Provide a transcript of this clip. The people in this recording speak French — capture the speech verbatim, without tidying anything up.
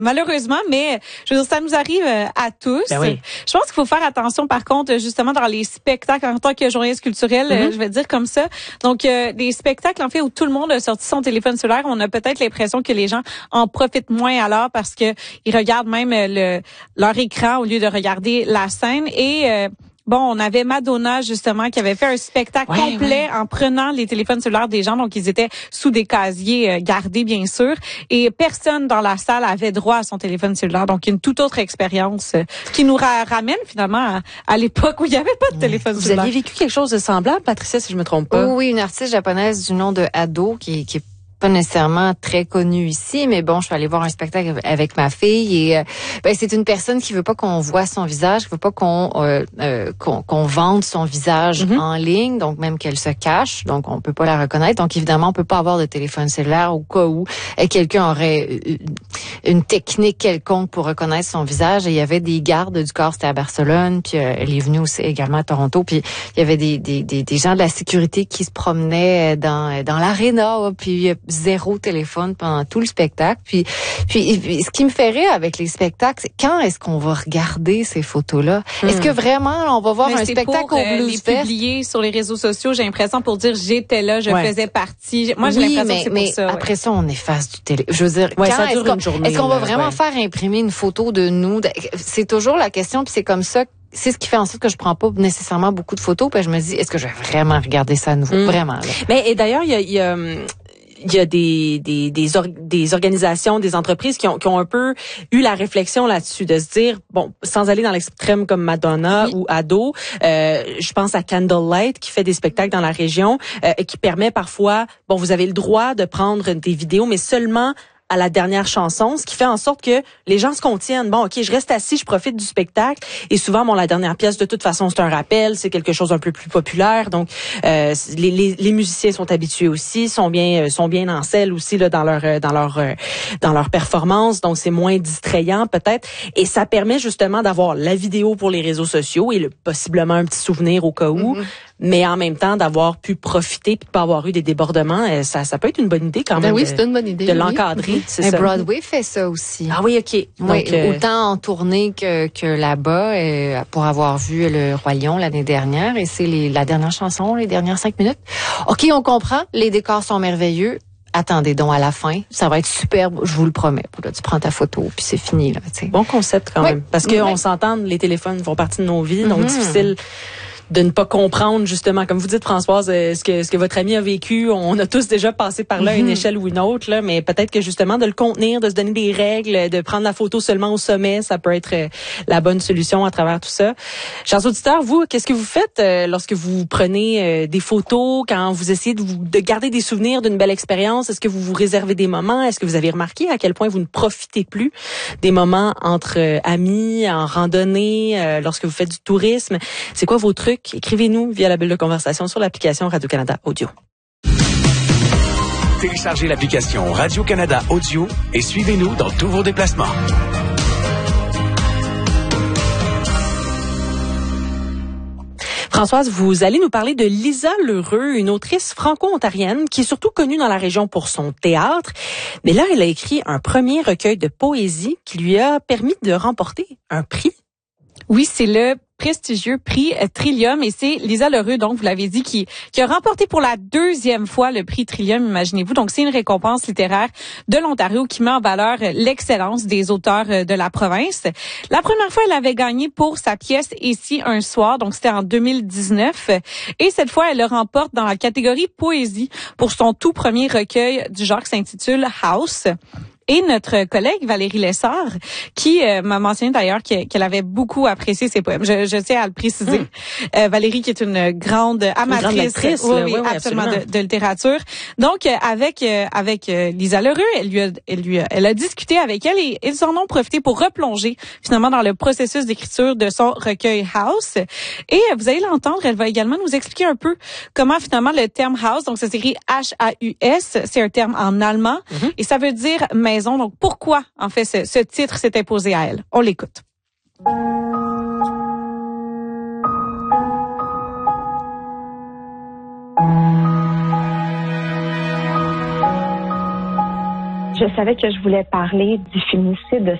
Malheureusement, mais je veux dire, ça nous arrive à tous. Ben oui. Je pense qu'il faut faire attention, par contre, justement, dans les spectacles, en tant que journaliste culturel, mm-hmm. je vais dire comme ça. Donc, euh, des spectacles, en fait, où tout le monde a sorti son téléphone cellulaire, on a peut-être l'impression que les gens en profitent moins alors parce que ils regardent même le leur écran au lieu de regarder la scène. Et euh, bon, on avait Madonna, justement, qui avait fait un spectacle ouais, complet ouais. en prenant les téléphones cellulaires des gens. Donc, ils étaient sous des casiers euh, gardés, bien sûr. Et personne dans la salle avait droit à son téléphone cellulaire. Donc, une toute autre expérience euh, qui nous ra- ramène, finalement, à, à l'époque où il n'y avait pas de téléphone Vous cellulaire. Vous aviez vécu quelque chose de semblable, Patricia, si je me trompe pas? Oh, oui, une artiste japonaise du nom de Ado, qui, qui est pas nécessairement très connue ici, mais bon, je suis allée voir un spectacle avec ma fille et euh, ben c'est une personne qui veut pas qu'on voit son visage, qui veut pas qu'on euh, euh, qu'on, qu'on vende son visage mm-hmm. en ligne, donc même qu'elle se cache, donc on peut pas la reconnaître. Donc évidemment, on peut pas avoir de téléphone cellulaire au cas où euh, quelqu'un aurait une technique quelconque pour reconnaître son visage. Et il y avait des gardes du corps, c'était à Barcelone, puis euh, elle est venue aussi également à Toronto, puis il y avait des des des, des gens de la sécurité qui se promenaient dans dans l'aréna, puis zéro téléphone pendant tout le spectacle. Puis, puis, puis, ce qui me fait rire avec les spectacles, c'est quand est-ce qu'on va regarder ces photos-là? Mmh. Est-ce que vraiment, là, on va voir Mais un spectacle pour, au Blues euh, Fest? les publier sur les réseaux sociaux, j'ai l'impression pour dire j'étais là, je ouais. faisais partie. Moi, j'ai oui, l'impression mais, que c'est mais pour ça. Après ouais. ça, on efface du télé. Je veux dire, ouais, quand ça dure est-ce qu'on, une journée, est-ce qu'on va là, vraiment ouais. faire imprimer une photo de nous? C'est toujours la question, puis c'est comme ça. C'est ce qui fait en sorte que je prends pas nécessairement beaucoup de photos, puis je me dis, est-ce que je vais vraiment regarder ça à nouveau? Mmh. Vraiment, là. Mais, et d'ailleurs, il y a, il y a il y a des des des, or, des organisations, des entreprises qui ont qui ont un peu eu la réflexion là-dessus de se dire bon, sans aller dans l'extrême comme Madonna oui. ou Ado, euh, je pense à Candlelight qui fait des spectacles dans la région euh, et qui permet parfois bon, vous avez le droit de prendre des vidéos mais seulement à la dernière chanson, ce qui fait en sorte que les gens se contiennent. Bon, OK, je reste assis, je profite du spectacle. Et souvent, bon, la dernière pièce, de toute façon, c'est un rappel, c'est quelque chose d'un peu plus populaire. Donc, euh, les, les, les musiciens sont habitués aussi, sont bien, sont bien en selle aussi là dans leur, dans leur, dans leur performance. Donc, c'est moins distrayant peut-être. Et ça permet justement d'avoir la vidéo pour les réseaux sociaux et le, possiblement un petit souvenir au cas où. Mm-hmm. Mais en même temps, d'avoir pu profiter puis de pas avoir eu des débordements, ça, ça peut être une bonne idée quand même. Ben oui, de, c'est une bonne idée. De oui. l'encadrer, c'est Mais ça. Broadway fait ça aussi. Ah oui, ok. Donc, oui, euh... autant en tournée que, que là-bas, euh, pour avoir vu le Roi Lion l'année dernière, et c'est les, la dernière chanson, les dernières cinq minutes. Ok, on comprend. Les décors sont merveilleux. Attendez donc à la fin, ça va être superbe, je vous le promets. Là, tu prends ta photo puis c'est fini là. T'sais. Bon concept quand oui. même, parce qu'on oui. s'entend, les téléphones font partie de nos vies, mm-hmm. donc difficile de ne pas comprendre justement, comme vous dites Françoise, ce que ce que votre ami a vécu. On a tous déjà passé par là, mm-hmm. une échelle ou une autre, là, mais peut-être que justement de le contenir, de se donner des règles, de prendre la photo seulement au sommet, ça peut être la bonne solution à travers tout ça. Chers auditeurs, vous, qu'est-ce que vous faites euh, lorsque vous prenez euh, des photos, quand vous essayez de, vous, de garder des souvenirs d'une belle expérience? Est-ce que vous vous réservez des moments? Est-ce que vous avez remarqué à quel point vous ne profitez plus des moments entre euh, amis, en randonnée, euh, lorsque vous faites du tourisme? C'est quoi vos trucs? Écrivez-nous via la bulle de conversation sur l'application Radio-Canada Audio. Téléchargez l'application Radio-Canada Audio et suivez-nous dans tous vos déplacements. Françoise, vous allez nous parler de Lisa Lheureux, une autrice franco-ontarienne qui est surtout connue dans la région pour son théâtre. Mais là, elle a écrit un premier recueil de poésie qui lui a permis de remporter un prix. Oui, c'est le prestigieux prix Trillium et c'est Lisa Lheureux, donc vous l'avez dit, qui, qui a remporté pour la deuxième fois le prix Trillium, imaginez-vous. Donc c'est une récompense littéraire de l'Ontario qui met en valeur l'excellence des auteurs de la province. La première fois, elle avait gagné pour sa pièce Ici un soir, donc c'était en deux mille dix-neuf. Et cette fois, elle le remporte dans la catégorie poésie pour son tout premier recueil du genre qui s'intitule House. Et notre collègue Valérie Lessard, qui euh, m'a mentionné d'ailleurs que, qu'elle avait beaucoup apprécié ses poèmes. Je, je tiens à le préciser. Mmh. Euh, Valérie, qui est une grande amatrice, une grande lectrice, oui, là, oui, oui, oui, absolument, absolument. De, de littérature. Donc, euh, avec euh, avec euh, Lisa Lheureux, elle lui a, elle lui a, elle a discuté avec elle et ils en ont profité pour replonger finalement dans le processus d'écriture de son recueil House. Et euh, vous allez l'entendre, elle va également nous expliquer un peu comment finalement le terme House, donc ça s'écrit H A U S, c'est un terme en allemand mmh. et ça veut dire maison. Donc, pourquoi, en fait, ce, ce titre s'est imposé à elle? On l'écoute. Je savais que je voulais parler du féminicide